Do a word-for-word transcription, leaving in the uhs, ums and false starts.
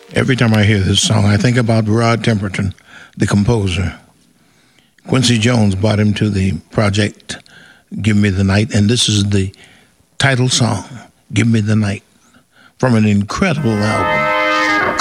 Every time I hear this song, I think about Rod Temperton, the composer. Quincy Jones brought him to the project, Give Me the Night, and this is the title song, Give Me the Night, from an incredible album.